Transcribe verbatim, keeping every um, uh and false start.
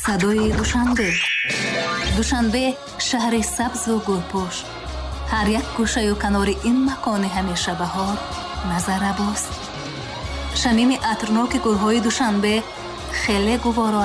صدای دوشنبه. دوشنبه شهر سبز و گلپوش. هر یک گوشه و کنار این مکان همیشه بهار نظر باست. شمیم عطرناک گلهای دوشنبه خیلی گوارا